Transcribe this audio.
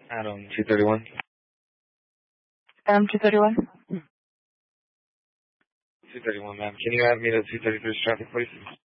Adam 231. Adam 231. 231, ma'am. Can you add me to 233's traffic, please?